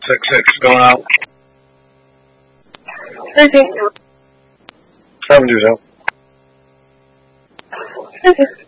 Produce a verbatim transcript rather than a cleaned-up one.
Six six going out. Okay. Seven two zero. Okay.